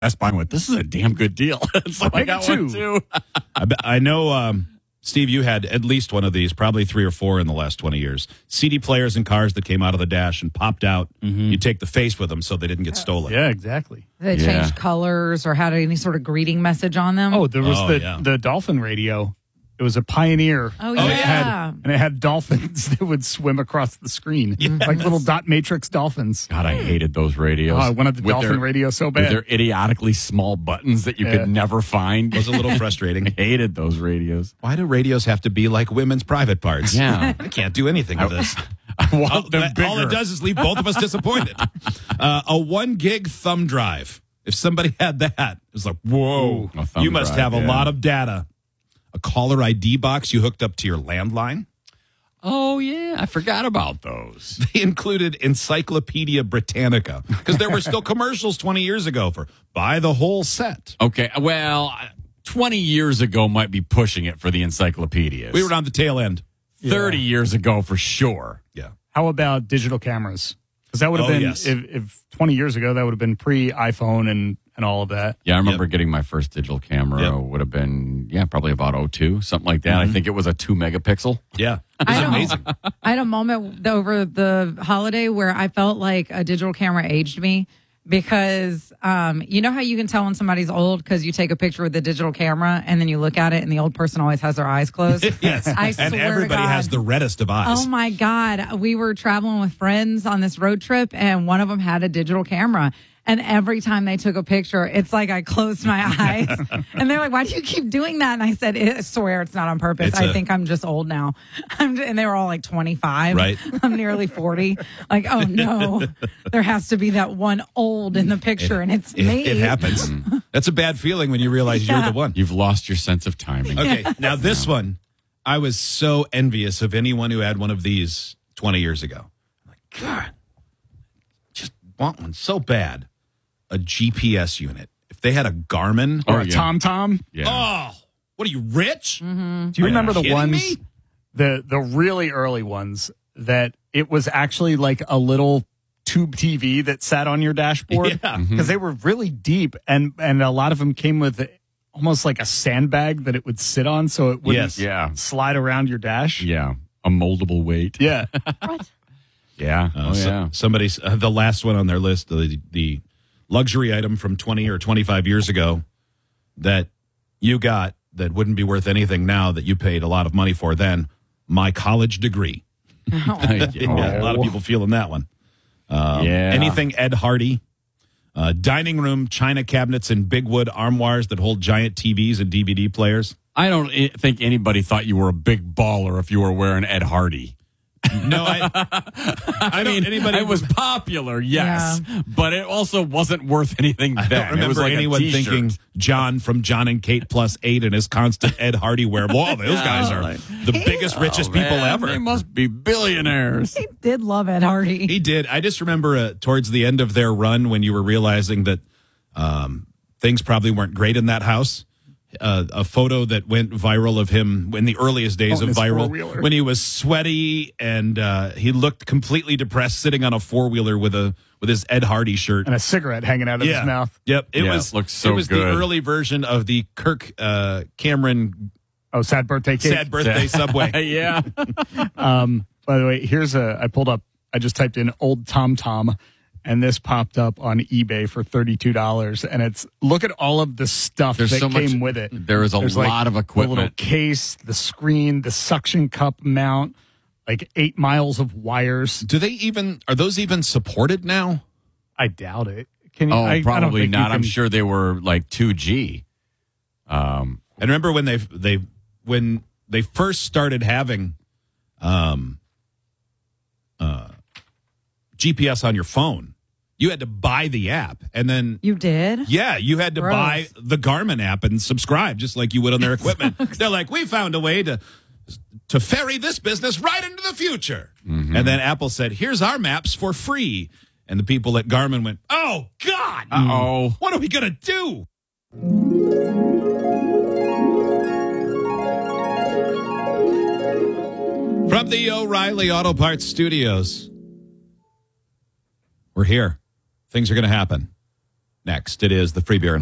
Best Buy went, this is a damn good deal. So I got one too. I know, Steve, you had at least one of these, probably 3 or 4 in the last 20 years. CD players in cars that came out of the dash and popped out. You take the face with them so they didn't get stolen. Yeah, exactly. They changed colors or had any sort of greeting message on them. Oh, there was the Dolphin radio. It was a Pioneer. Oh, yeah. And it had dolphins that would swim across the screen, like little dot matrix dolphins. God, I hated those radios. Oh, I wanted the Dolphin radio so bad. With their idiotically small buttons that you could never find. It was a little frustrating. I hated those radios. Why do radios have to be like women's private parts? Yeah. I can't do anything with this. I want them bigger. All it does is leave both of us disappointed. A 1 gig thumb drive. If somebody had that, it was like, whoa, you must have a lot of data. A caller ID box you hooked up to your landline. Oh, yeah. I forgot about those. They included Encyclopedia Britannica because there were still commercials 20 years ago for buy the whole set. Okay. Well, 20 years ago might be pushing it for the encyclopedias. We were on the tail end. 30 years ago for sure. Yeah. How about digital cameras? Because that would have been, if 20 years ago, that would have been pre-iPhone and all of that. Yeah, I remember getting my first digital camera. Would have been, probably about 2002, something like that. I think it was a 2 megapixel. Yeah. It was amazing. I had a moment over the holiday where I felt like a digital camera aged me because you know how you can tell when somebody's old because you take a picture with the digital camera and then you look at it and the old person always has their eyes closed. Yes. I swear and everybody to God, has the reddest of eyes. Oh my God. We were traveling with friends on this road trip and one of them had a digital camera. And every time they took a picture, it's like I closed my eyes. And they're like, why do you keep doing that? And I said, I swear it's not on purpose. I think I'm just old now. And they were all like 25. Right. I'm nearly 40. Like, oh no, there has to be that one old in the picture and it's me. It happens. That's a bad feeling when you realize you're the one. You've lost your sense of timing. Okay, now this one, I was so envious of anyone who had one of these 20 years ago. I'm like, God, just want one so bad. A GPS unit. If they had a Garmin or a TomTom. Yeah. Oh, what are you, rich? Mm-hmm. Do you remember the ones, me? the really early ones that it was actually like a little tube TV that sat on your dashboard? Yeah. Because they were really deep and a lot of them came with almost like a sandbag that it would sit on so it wouldn't slide around your dash. Yeah. A moldable weight. Yeah. What? Yeah. Somebody's, the last one on their list, the luxury item from 20 or 25 years ago that you got that wouldn't be worth anything now that you paid a lot of money for then, my college degree. A lot of people feeling that one. Anything Ed Hardy. Dining room china cabinets and big wood armoires that hold giant TVs and DVD players. I don't think anybody thought you were a big baller if you were wearing Ed Hardy. No, I mean, anybody. It was popular, yes, but it also wasn't worth anything then. I don't remember it was like anyone thinking John from John and Kate +8 and his constant Ed Hardy wear. Whoa, those guys are the biggest, richest people ever. They must be billionaires. He did love Ed Hardy. He did. I just remember towards the end of their run when you were realizing that things probably weren't great in that house. A photo that went viral of him in the earliest days of viral when he was sweaty and he looked completely depressed sitting on a 4-wheeler with his Ed Hardy shirt and a cigarette hanging out of his mouth. Yep, it looks so good. It was the early version of the Kirk Cameron. Oh, sad birthday cake. Sad birthday Subway. Yeah. By the way, I just typed in old TomTom. And this popped up on eBay for $32. And look at all of the stuff that came with it. There's a lot of equipment. The little case, the screen, the suction cup mount, like 8 miles of wires. Are those even supported now? I doubt it. Can you? Probably not. I'm sure they were like 2G. I remember when they first started having GPS on your phone. You had to buy the app, and then you did. Yeah, you had to buy the Garmin app and subscribe, just like you would on their equipment. They're like, we found a way to ferry this business right into the future. Mm-hmm. And then Apple said, here's our maps for free. And the people at Garmin went, oh God, what are we gonna do? From the O'Reilly Auto Parts Studios, we're here. Things are going to happen. Next, it is the Free Beer and